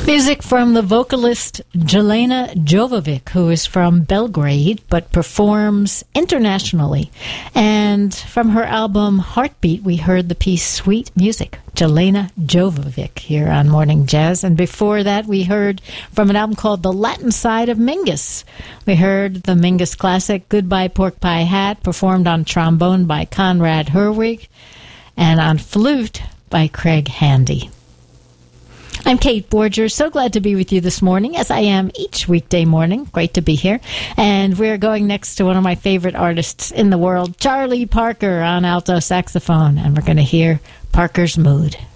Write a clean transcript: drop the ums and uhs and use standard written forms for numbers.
Music from the vocalist Jelena Jovovic, who is from Belgrade but performs internationally. And from her album Heartbeat, we heard the piece Sweet Music, Jelena Jovovic, here on Morning Jazz. And before that, we heard from an album called The Latin Side of Mingus. We heard the Mingus classic Goodbye Pork Pie Hat, performed on trombone by Conrad Herwig and on flute by Craig Handy. I'm Kate Borger. So glad to be with you this morning, as I am each weekday morning. Great to be here. And we're going next to one of my favorite artists in the world, Charlie Parker on alto saxophone. And we're going to hear Parker's Mood.